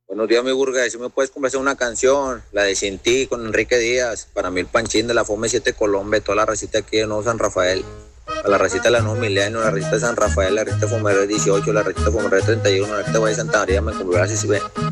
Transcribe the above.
Buenos días, mi burgués. Si me puedes complacer una canción, la de Sin Ti con Enrique Díaz. Para mí el Panchín de la Fome 7 Colombia, toda la racita aquí de Nuevo San Rafael. A la racita de la Nuevo Milenio, la racita de San Rafael, la racita de Fomero 18, la racita de Fomero 31, la racita de Valle Santa María, me cumplió así si ve.